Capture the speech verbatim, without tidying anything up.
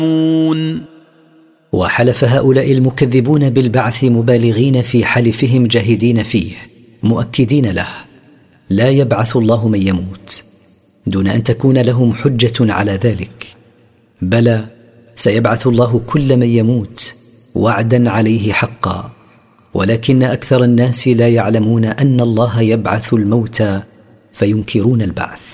وحلف هؤلاء المكذبون بالبعث مبالغين في حلفهم جاهدين فيه مؤكدين له: لا يبعث الله من يموت، دون أن تكون لهم حجة على ذلك. بلى، سيبعث الله كل من يموت وعدا عليه حقا، ولكن أكثر الناس لا يعلمون أن الله يبعث الموتى فينكرون البعث.